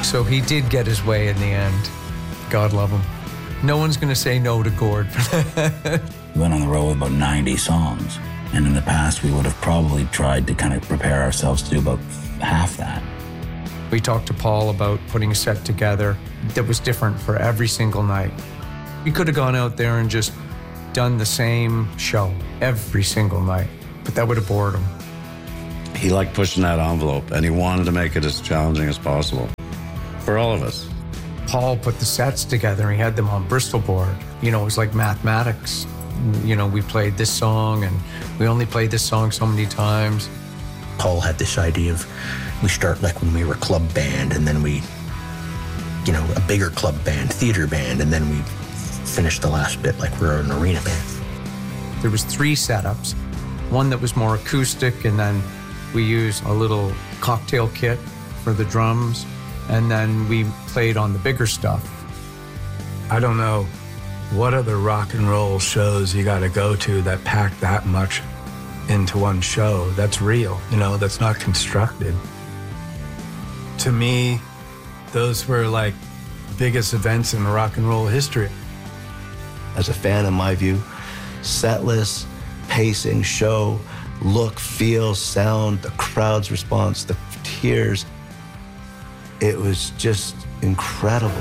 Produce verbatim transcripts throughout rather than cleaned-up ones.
So he did get his way in the end. God love him. No one's going to say no to Gord for that. We went on the road with about ninety songs. And in the past, we would have probably tried to kind of prepare ourselves to do about half that. We talked to Paul about putting a set together that was different for every single night. We could have gone out there and just done the same show every single night, but that would have bored him. He liked pushing that envelope, and he wanted to make it as challenging as possible for all of us. Paul put the sets together, and he had them on Bristol board. You know, it was like mathematics. You know, we played this song, and we only played this song so many times. Paul had this idea of, we start like when we were a club band, and then we, you know, a bigger club band, theater band, and then we finish the last bit like we're an arena band. There was three setups. One that was more acoustic, and then we used a little cocktail kit for the drums, and then we played on the bigger stuff. I don't know what other rock and roll shows you got to go to that pack that much into one show. That's real, you know, that's not constructed. To me, those were like biggest events in rock and roll history. As a fan, in my view, set list, pacing, show, look, feel, sound, the crowd's response, the tears, it was just incredible.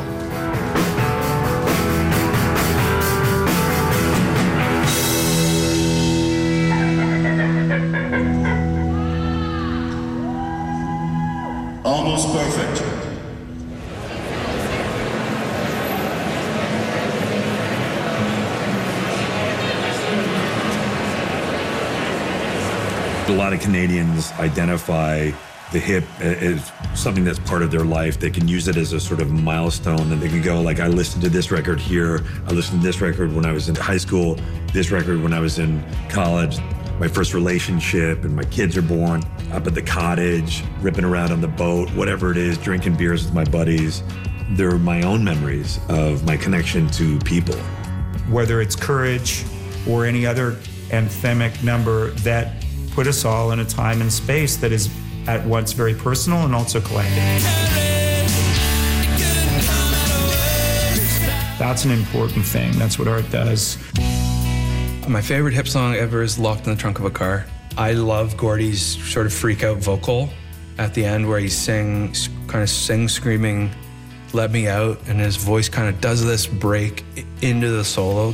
Almost perfect. A lot of Canadians identify the hip as something that's part of their life. They can use it as a sort of milestone, and they can go like, I listened to this record here, I listened to this record when I was in high school, this record when I was in college, my first relationship, and my kids are born, up at the cottage, ripping around on the boat, whatever it is, drinking beers with my buddies. They're my own memories of my connection to people. Whether it's Courage or any other anthemic number that put us all in a time and space that is at once very personal and also collective. That's an important thing. That's what art does. My favorite hip song ever is Locked in the Trunk of a Car. I love Gordy's sort of freak out vocal at the end where he sings, kind of sings screaming, "Let Me Out," and his voice kind of does this break into the solo.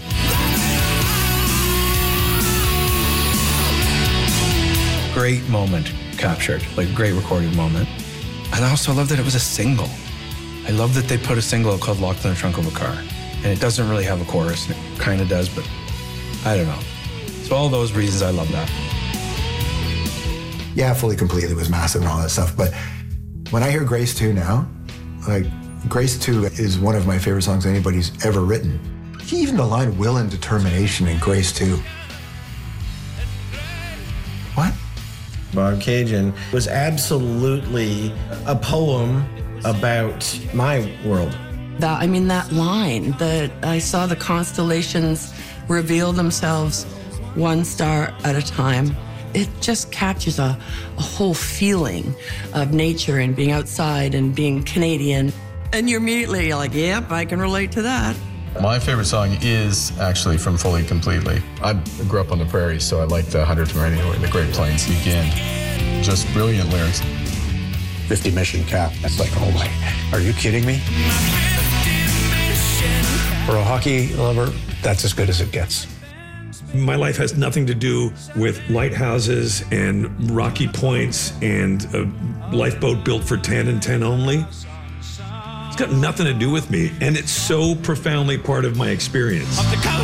Great moment captured, like great recorded moment. And I also love that it was a single. I love that they put a single called Locked in the Trunk of a Car. And it doesn't really have a chorus, and it kind of does, but I don't know. So all those reasons, I love that. Yeah, Fully Completely was massive and all that stuff, but when I hear Grace two now, like, Grace two is one of my favorite songs anybody's ever written. Even the line "will and determination" in Grace two. What? Bobcaygeon was absolutely a poem about my world. That, I mean, that line that I saw the constellations reveal themselves one star at a time. It just captures a, a whole feeling of nature and being outside and being Canadian. And you're immediately like, yep, I can relate to that. My favorite song is actually from Fully Completely. I grew up on the prairie, so I like the Hundred to Radio and the Great Plains Begin. Just brilliant lyrics. fifty Mission Cap. That's like, oh my, are you kidding me? For a hockey lover, that's as good as it gets. My life has nothing to do with lighthouses and rocky points and a lifeboat built for ten and ten only. It's got nothing to do with me, and it's so profoundly part of my experience. Off the coast